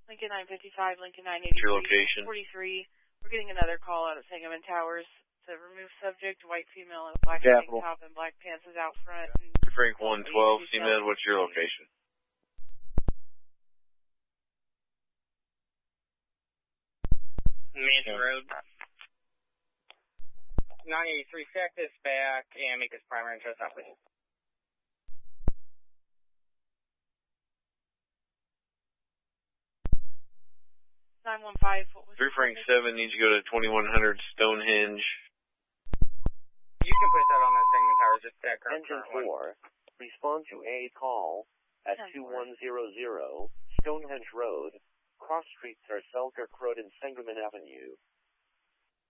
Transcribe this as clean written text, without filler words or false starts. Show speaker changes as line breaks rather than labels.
Lincoln 955, Lincoln
What's your
983,
location?
43. We're getting another call out of Sangamon Towers to remove subject, white female in a black tank top and black pants is out front.
Frank 112, CMed, what's your location?
Mansion Road. 983, check this back and make this primary interest out, please.
915, what was
3 Frank 7 needs to go to 2100 Stonehenge.
You can put that on that Sangamon Towers, just that current
Engine
one.
4, respond to a call at 2100 Stonehenge Road, Cross Street, Sarcelkirk Road, and Sangamon Avenue.